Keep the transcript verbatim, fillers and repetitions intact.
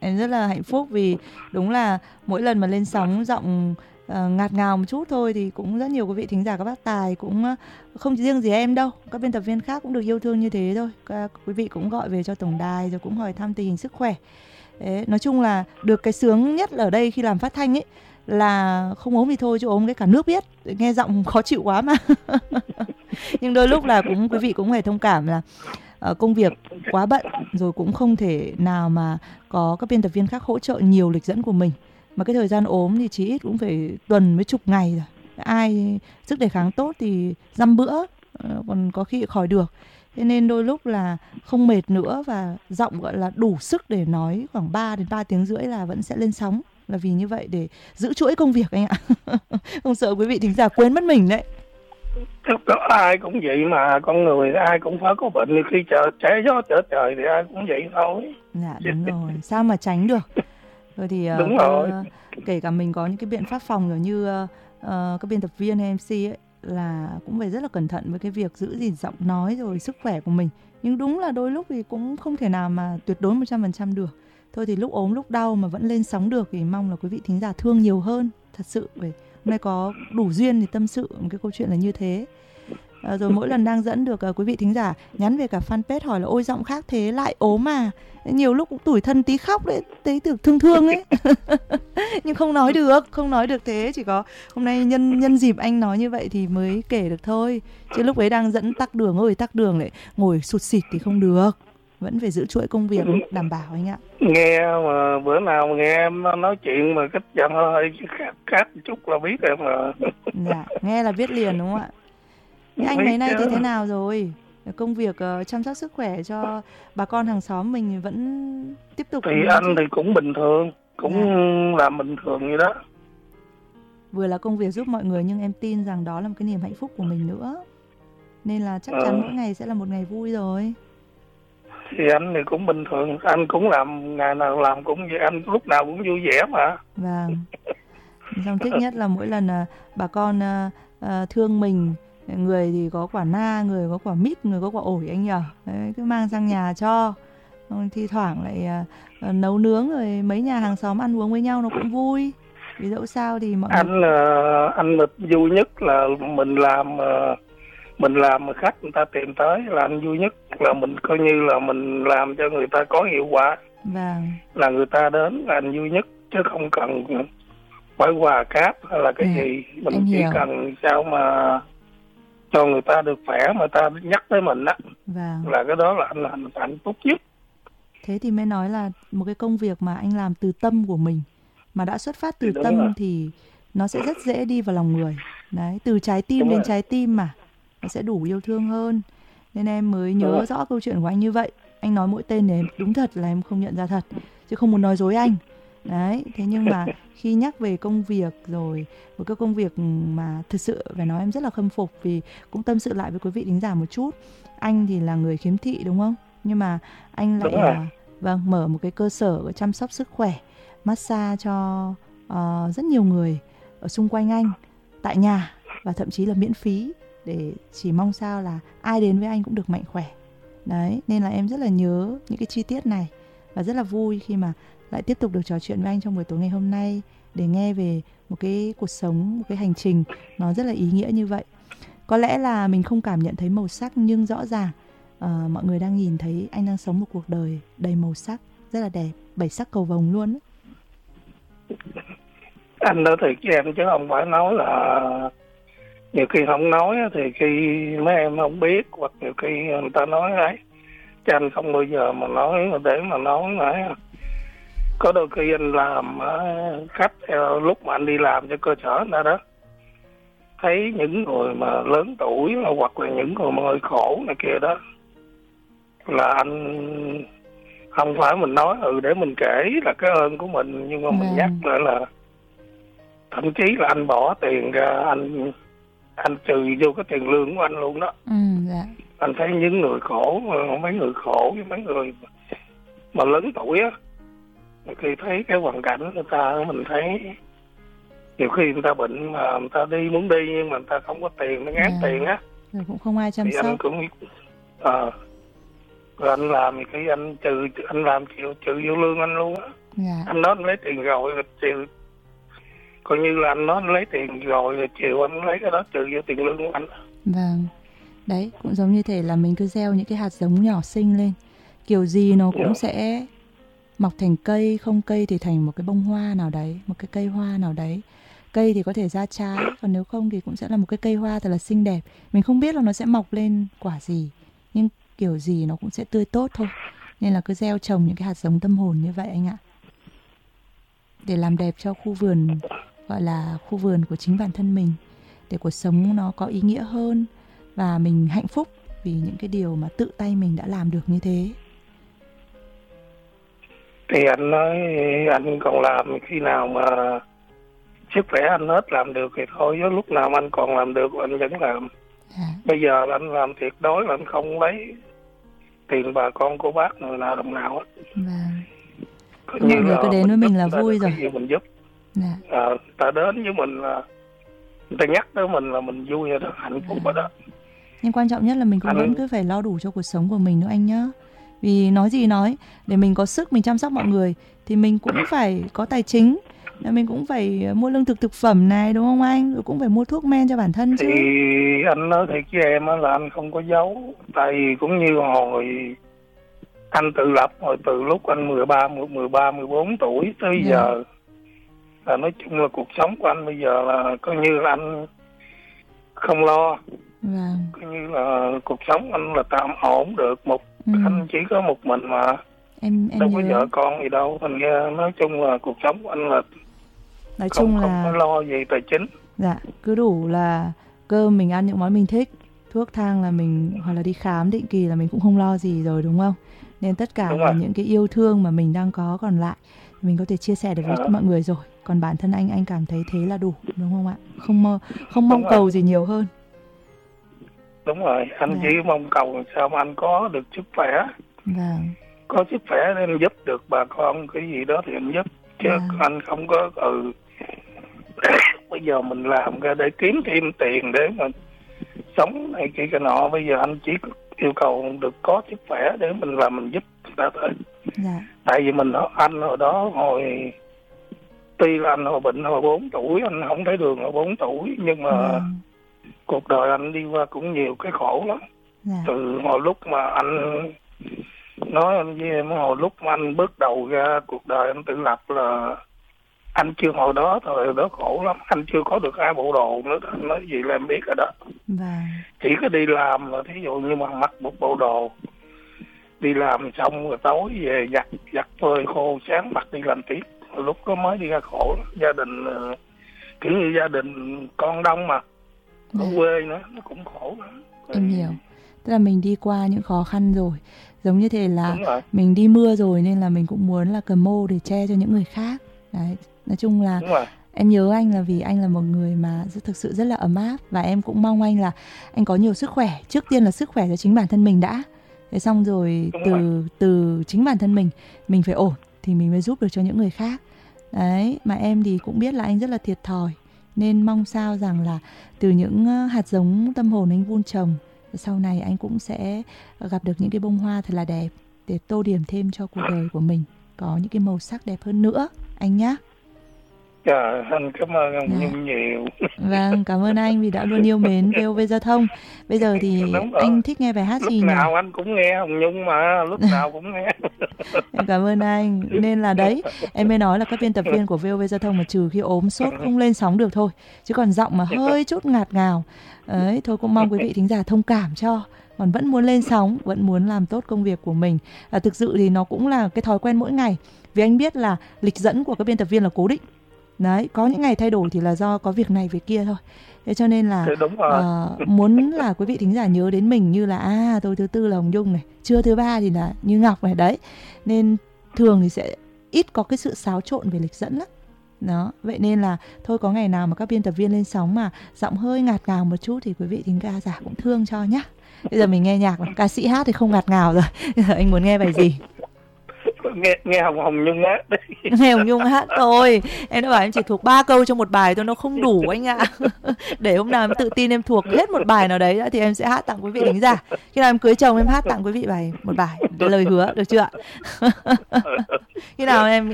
Em rất là hạnh phúc vì đúng là mỗi lần mà lên sóng giọng uh, ngạt ngào một chút thôi thì cũng rất nhiều quý vị thính giả, các bác tài cũng uh, không chỉ riêng gì em đâu, các biên tập viên khác cũng được yêu thương như thế thôi. Các quý vị cũng gọi về cho tổng đài rồi cũng hỏi thăm tình hình sức khỏe. Đấy, nói chung là được cái sướng nhất ở đây khi làm phát thanh ấy là không ốm thì thôi, chứ ốm cái cả nước biết, nghe giọng khó chịu quá mà. Nhưng đôi lúc là cũng quý vị cũng phải thông cảm là uh, công việc quá bận rồi cũng không thể nào mà có các biên tập viên khác hỗ trợ nhiều lịch dẫn của mình, mà cái thời gian ốm thì chỉ ít cũng phải tuần với chục ngày rồi. Ai sức đề kháng tốt thì dăm bữa uh, còn có khi khỏi được. Thế nên đôi lúc là không mệt nữa và giọng gọi là đủ sức để nói khoảng ba đến ba tiếng rưỡi là vẫn sẽ lên sóng. Là vì như vậy để giữ chuỗi công việc anh ạ. Không sợ quý vị thính giả quên mất mình đấy. Chắc đó ai cũng vậy mà, con người ai cũng phải có bệnh, khi chờ trái gió trở trời thì ai cũng vậy thôi. Dạ đúng rồi, sao mà tránh được. Rồi thì đúng uh, rồi. Kể cả mình có những cái biện pháp phòng rồi như uh, uh, các biên tập viên hay em xê ấy, là cũng phải rất là cẩn thận với cái việc giữ gìn giọng nói rồi sức khỏe của mình. Nhưng đúng là đôi lúc thì cũng không thể nào mà tuyệt đối một trăm phần trăm được. Thôi thì lúc ốm lúc đau mà vẫn lên sóng được thì mong là quý vị thính giả thương nhiều hơn. Thật sự vậy. Hôm nay có đủ duyên thì tâm sự một cái câu chuyện là như thế. À, rồi mỗi lần đang dẫn được uh, quý vị thính giả nhắn về cả fanpage hỏi là ôi giọng khác thế lại ốm à. Nhiều lúc cũng tủi thân tí khóc đấy, thấy tưởng thương thương ấy. Nhưng không nói được, không nói được thế. Chỉ có hôm nay nhân nhân dịp anh nói như vậy thì mới kể được thôi. Chứ lúc ấy đang dẫn tắc đường ơi tắc đường lại ngồi sụt xịt thì không được. Vẫn phải giữ chuỗi công việc đảm bảo anh ạ. Nghe mà bữa nào nghe em nói chuyện mà cách giọng hơi khác, khác một chút là biết em mà. Dạ, nghe là biết liền đúng không ạ? Thế anh mấy nay thì thế nào rồi? Công việc uh, chăm sóc sức khỏe cho bà con hàng xóm mình vẫn tiếp tục? Thì anh chứ? Thì cũng bình thường, cũng dạ. làm bình thường như đó. Vừa là công việc giúp mọi người nhưng em tin rằng đó là một cái niềm hạnh phúc của mình nữa. Nên là chắc chắn ừ. mỗi ngày sẽ là một ngày vui rồi. Thì anh thì cũng bình thường, anh cũng làm, ngày nào làm cũng vậy, anh lúc nào cũng vui vẻ mà. Vâng. Xong thích nhất là mỗi lần uh, bà con uh, uh, thương mình, người thì có quả na, người có quả mít, người có quả ổi anh nhở. Đấy, cứ mang sang nhà cho. Thi thoảng lại uh, nấu nướng rồi mấy nhà hàng xóm ăn uống với nhau nó cũng vui. Vì dẫu sao thì mọi anh người... uh, anh vui nhất là mình làm uh, mình làm mà khách người ta tìm tới là anh vui nhất, là mình coi như là mình làm cho người ta có hiệu quả. Vâng. Là người ta đến là anh vui nhất, chứ không cần phải quà cáp hay là cái ừ, gì, mình chỉ hiểu. Cần sao mà cho người ta được khỏe mà ta nhắc tới mình á. Vâng. Là cái đó là anh là hạnh phúc nhất. Thế thì mới nói là một cái công việc mà anh làm từ tâm của mình, mà đã xuất phát từ thì tâm rồi. Thì nó sẽ rất dễ đi vào lòng người. Đấy, từ trái tim đúng đến rồi. Trái tim mà nó sẽ đủ yêu thương hơn. Nên em mới nhớ rõ câu chuyện của anh như vậy. Anh nói mỗi tên này đúng thật là em không nhận ra thật, chứ không muốn nói dối anh. Đấy, thế nhưng mà khi nhắc về công việc rồi, một cái công việc mà thực sự phải nói em rất là khâm phục, vì cũng tâm sự lại với quý vị thính giả một chút. Anh thì là người khiếm thị đúng không? Nhưng mà anh lại à, vâng mở một cái cơ sở chăm sóc sức khỏe, massage cho uh, rất nhiều người ở xung quanh anh tại nhà, và thậm chí là miễn phí, để chỉ mong sao là ai đến với anh cũng được mạnh khỏe. Đấy, nên là em rất là nhớ những cái chi tiết này và rất là vui khi mà lại tiếp tục được trò chuyện với anh trong buổi tối ngày hôm nay, để nghe về một cái cuộc sống, một cái hành trình nó rất là ý nghĩa như vậy. Có lẽ là mình không cảm nhận thấy màu sắc, nhưng rõ ràng uh, mọi người đang nhìn thấy anh đang sống một cuộc đời đầy màu sắc, rất là đẹp, bảy sắc cầu vồng luôn. Anh nói thiệt với em chứ không phải nói là nhiều khi không nói thì khi mấy em không biết, hoặc nhiều khi người ta nói ấy, chứ anh không bao giờ mà nói để mà nói ấy. Có đôi khi anh làm khách lúc mà anh đi làm cho cơ sở người ta đó, thấy những người mà lớn tuổi hoặc là những người mà hơi khổ này kia đó, là anh không phải mình nói ừ để mình kể là cái ơn của mình, nhưng mà mình ừ. nhắc lại là thậm chí là anh bỏ tiền ra, anh anh trừ vô cái tiền lương của anh luôn đó. Ừ, dạ. Anh thấy những người khổ, mấy người khổ với mấy người mà lớn tuổi á, khi thấy cái hoàn cảnh người ta, mình thấy nhiều khi người ta bệnh mà người ta đi muốn đi nhưng mà người ta không có tiền, nó ngán à, tiền á, rồi cũng không ai chăm thì sóc. anh cũng à, rồi anh làm thì cái anh trừ anh làm chịu trừ vô lương anh luôn á. Dạ. Anh nói anh lấy tiền rồi, chiều coi như là anh nói anh lấy tiền rồi, rồi chiều anh lấy cái đó trừ vô tiền lương của anh. Vâng. Đấy, cũng giống như thể là mình cứ gieo những cái hạt giống nhỏ xinh lên, kiểu gì nó cũng Dạ. sẽ mọc thành cây, không cây thì thành một cái bông hoa nào đấy, một cái cây hoa nào đấy. Cây thì có thể ra trái, còn nếu không thì cũng sẽ là một cái cây hoa thật là xinh đẹp. Mình không biết là nó sẽ mọc lên quả gì, nhưng kiểu gì nó cũng sẽ tươi tốt thôi. Nên là cứ gieo trồng những cái hạt giống tâm hồn như vậy anh ạ, để làm đẹp cho khu vườn, gọi là khu vườn của chính bản thân mình, để cuộc sống nó có ý nghĩa hơn và mình hạnh phúc vì những cái điều mà tự tay mình đã làm được như thế. Thì anh nói anh còn làm, khi nào mà sức khỏe anh hết làm được thì thôi, với lúc nào anh còn làm được anh vẫn làm. À. Bây giờ anh làm tuyệt đối là anh không lấy tiền bà con cô bác người nào đồng nào hết. Vâng. Coi Mọi người cứ đến với mình là vui rồi. Gì mình giúp. Dạ. À, ta đến với mình là người ta nhắc tới mình là mình vui rồi đó, hạnh phúc rồi đó. Nhưng quan trọng nhất là mình cũng anh... vẫn cứ phải lo đủ cho cuộc sống của mình nữa anh nhá. Vì nói gì nói, để mình có sức mình chăm sóc mọi người thì mình cũng phải có tài chính, mình cũng phải mua lương thực thực phẩm này, đúng không anh? Rồi cũng phải mua thuốc men cho bản thân chứ. Thì anh nói thiệt với em là anh không có giấu. Tại vì cũng như hồi anh tự lập, hồi từ lúc anh mười ba, mười ba, mười bốn tuổi tới Dạ. giờ, là nói chung là cuộc sống của anh bây giờ là coi như là anh không lo. Vâng. Coi như là cuộc sống anh là tạm ổn được. Một Ừ. anh chỉ có một mình mà Em em đâu nhớ. có vợ con gì đâu, thành ra nói chung là cuộc sống của anh là Nói không, chung không là có lo gì tài chính. dạ, cứ đủ là cơm mình ăn những món mình thích, thuốc thang là mình, hoặc là đi khám định kỳ là mình cũng không lo gì rồi, đúng không? Nên tất cả Đúng là rồi. những cái yêu thương mà mình đang có còn lại mình có thể chia sẻ được với À. mọi người rồi. Còn bản thân anh anh cảm thấy thế là đủ, đúng không ạ? Không mơ, không mong Đúng cầu rồi. gì nhiều hơn. Đúng rồi, anh Dạ. chỉ mong cầu làm sao mà anh có được sức khỏe, Vâng. có sức khỏe để anh giúp được bà con cái gì đó thì anh giúp, chứ Vâng. anh không có ừ bây giờ mình làm ra để kiếm thêm tiền để mà sống này kia cái nọ. Bây giờ anh chỉ yêu cầu được có sức khỏe để mình làm, mình giúp người ta thôi. Dạ. Tại vì mình anh hồi đó hồi tuy là anh hồi bệnh hồi bốn tuổi, anh không thấy đường hồi bốn tuổi, nhưng mà Vâng. cuộc đời anh đi qua cũng nhiều cái khổ lắm. Dạ. Từ hồi lúc mà anh nói anh với em, hồi lúc mà anh bước đầu ra cuộc đời anh tự lập là anh chưa, hồi đó thời đó khổ lắm, anh chưa có được ai bộ đồ nữa đó. Nói gì là em biết rồi đó. Vâng. Chỉ có đi làm là thí dụ như mà mặc một bộ đồ, đi làm xong rồi tối về giặt giặt phơi khô, sáng mặc đi làm tiếp. Lúc đó mới đi ra khổ lắm. Gia đình kiểu như gia đình con đông mà ở Dạ. quê nữa, nó cũng khổ lắm. Em hiểu. Tức là mình đi qua những khó khăn rồi, giống như thế là Đúng rồi. mình đi mưa rồi nên là mình cũng muốn là cầm mô để che cho những người khác. Đấy, nói chung là Đúng rồi. em nhớ anh là vì anh là một người mà rất, thực sự rất là ấm áp, và em cũng mong anh là anh có nhiều sức khỏe. Trước tiên là sức khỏe cho chính bản thân mình đã, thế xong rồi Đúng từ rồi. từ chính bản thân mình mình phải ổn thì mình mới giúp được cho những người khác. Đấy, mà em thì cũng biết là anh rất là thiệt thòi, nên mong sao rằng là từ những hạt giống tâm hồn anh vun trồng, sau này anh cũng sẽ gặp được những cái bông hoa thật là đẹp để tô điểm thêm cho cuộc đời của mình, có những cái màu sắc đẹp hơn nữa anh nhá. Dạ, anh cảm ơn ông Dạ. Nhung nhiều. Vâng, cảm ơn anh vì đã luôn yêu mến vê o vê Giao thông. Bây giờ thì Đúng rồi. anh thích nghe bài hát Lúc gì nhỉ? nào anh cũng nghe Hồng Nhung mà, lúc nào cũng nghe. Em cảm ơn anh. Nên là đấy, em mới nói là các biên tập viên của vê o vê Giao thông mà trừ khi ốm sốt không lên sóng được thôi, chứ còn giọng mà hơi chút ngạt ngào ấy thôi, cũng mong quý vị thính giả thông cảm cho. Còn vẫn muốn lên sóng, vẫn muốn làm tốt công việc của mình. À, thực sự thì nó cũng là cái thói quen mỗi ngày, vì anh biết là lịch dẫn của các biên tập viên là cố định. Đấy, có những ngày thay đổi thì là do có việc này việc kia thôi. Thế cho nên là Đúng rồi. uh, muốn là quý vị thính giả nhớ đến mình như là à tôi thứ tư là Hồng Nhung này, trưa thứ ba thì là Như Ngọc này đấy. Nên thường thì sẽ ít có cái sự xáo trộn về lịch dẫn lắm. Đó, vậy nên là thôi có ngày nào mà các biên tập viên lên sóng mà giọng hơi ngạt ngào một chút thì quý vị thính giả cũng thương cho nhá. Bây giờ mình nghe nhạc, ca sĩ hát thì không ngạt ngào rồi. Bây giờ anh muốn nghe bài gì? Nghe nghe Hồng Hồng Nhung hát đi. Nghe Hồng Nhung hát thôi. Em đã bảo em chỉ thuộc ba câu trong một bài thôi, nó không đủ anh ạ. Để hôm nào em tự tin em thuộc hết một bài nào đấy thì em sẽ hát tặng quý vị thính giả. Khi nào em cưới chồng em hát tặng quý vị bài một bài, lời hứa, được chưa ạ? Khi nào em